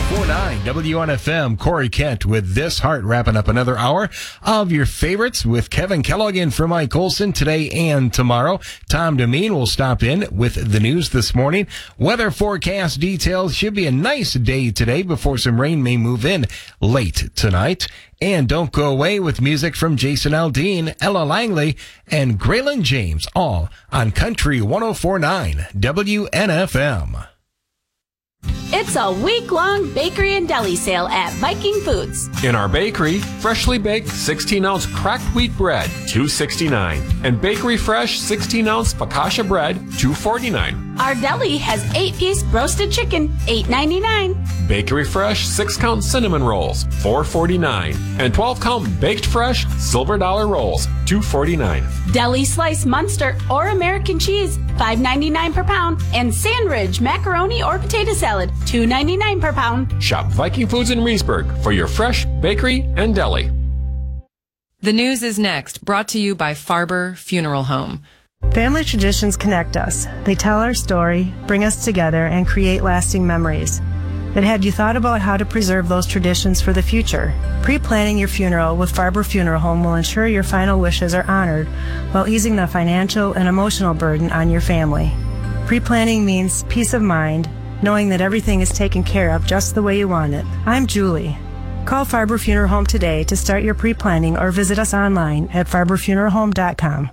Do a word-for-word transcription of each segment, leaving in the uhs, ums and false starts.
four point nine W N F M. Corey Kent with This Heart, wrapping up another hour of your favorites with Kevin Kellogg in for Mike Olson today and tomorrow. Tom Demeen will stop in with the news this morning. Weather forecast details. Should be a nice day today before some rain may move in late tonight. And don't go away with music from Jason Aldean, Ella Langley, and Graylin James, all on Country one oh four point nine W N F M. It's a week-long bakery and deli sale at Viking Foods. In our bakery, freshly baked sixteen ounce cracked wheat bread, two sixty-nine, and bakery fresh sixteen ounce focaccia bread, two forty-nine. Our deli has eight-piece roasted chicken, eight ninety-nine. Bakery fresh six count cinnamon rolls, four forty-nine, and twelve count baked fresh silver dollar rolls, two forty-nine. Deli slice Munster or American cheese, five ninety-nine per pound, and Sandridge macaroni or potato salad, two ninety-nine per pound. Shop Viking Foods in Reesburg for your fresh bakery and deli. The news is next, brought to you by Farber Funeral Home. Family traditions connect us. They tell our story, bring us together, and create lasting memories. But have you thought about how to preserve those traditions for the future? Pre-planning your funeral with Farber Funeral Home will ensure your final wishes are honored while easing the financial and emotional burden on your family. Pre-planning means peace of mind, knowing that everything is taken care of just the way you want it. I'm Julie. Call Farber Funeral Home today to start your pre-planning or visit us online at farber funeral home dot com.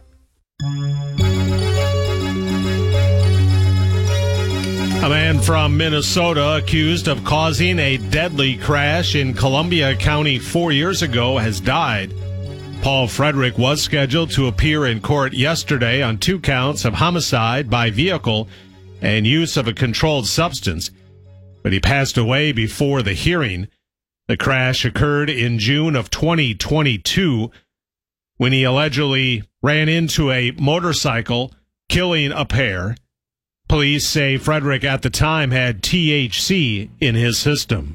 A man from Minnesota accused of causing a deadly crash in Columbia County four years ago has died. Paul Frederick was scheduled to appear in court yesterday on two counts of homicide by vehicle and use of a controlled substance, but he passed away before the hearing. The crash occurred in June of twenty twenty-two when he allegedly ran into a motorcycle, killing a pair. Police say Frederick at the time had T H C in his system.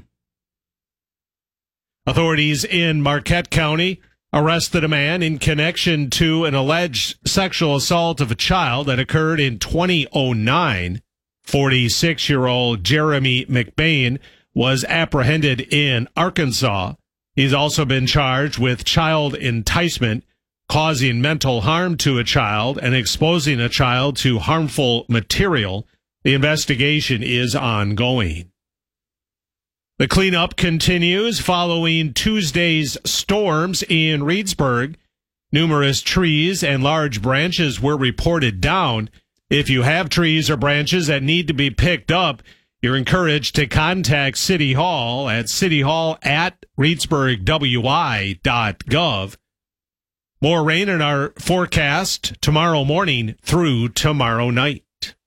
Authorities in Marquette County arrested a man in connection to an alleged sexual assault of a child that occurred in twenty oh nine. forty-six-year-old Jeremy McBain was apprehended in Arkansas. He's also been charged with child enticement, causing mental harm to a child, and exposing a child to harmful material. The investigation is ongoing. The cleanup continues following Tuesday's storms in Reedsburg. Numerous trees and large branches were reported down. If you have trees or branches that need to be picked up, you're encouraged to contact City Hall at cityhall at reedsburg w i dot gov. More rain in our forecast tomorrow morning through tomorrow night.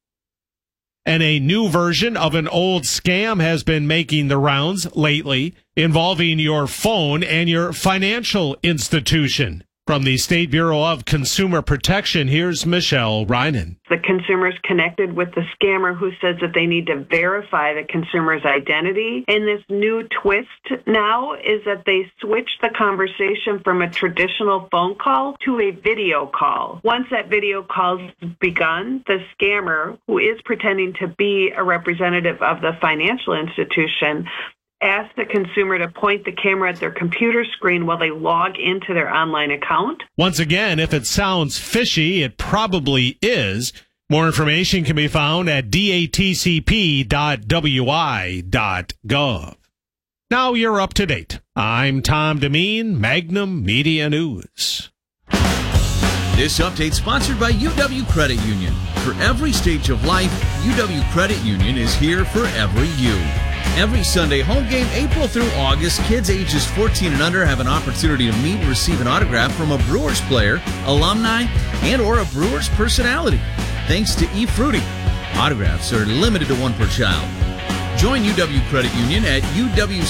And a new version of an old scam has been making the rounds lately, involving your phone and your financial institution. From the State Bureau of Consumer Protection, here's Michelle Reinen. The consumer's connected with the scammer who says that they need to verify the consumer's identity. And this new twist now is that they switch the conversation from a traditional phone call to a video call. Once that video call's begun, the scammer, who is pretending to be a representative of the financial institution, ask the consumer to point the camera at their computer screen while they log into their online account. Once again, if it sounds fishy, it probably is. More information can be found at d a t c p dot w i dot gov. Now you're up to date. I'm Tom Demeen, Magnum Media News. This update sponsored by U W Credit Union. For every stage of life, U W Credit Union is here for every you. Every Sunday home game, April through August, kids ages fourteen and under have an opportunity to meet and receive an autograph from a Brewers player, alumni, and or a Brewers personality. Thanks to eFruity. Autographs are limited to one per child. Join U W Credit Union at U W